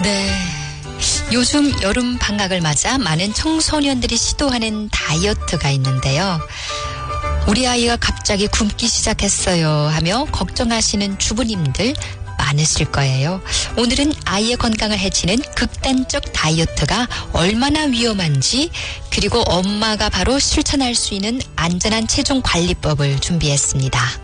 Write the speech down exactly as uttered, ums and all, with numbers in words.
네. 요즘 여름 방학을 맞아 많은 청소년들이 시도하는 다이어트가 있는데요. 우리 아이가 갑자기 굶기 시작했어요 하며 걱정하시는 주부님들 많으실 거예요. 오늘은 아이의 건강을 해치는 극단적 다이어트가 얼마나 위험한지, 그리고 엄마가 바로 실천할 수 있는 안전한 체중 관리법을 준비했습니다.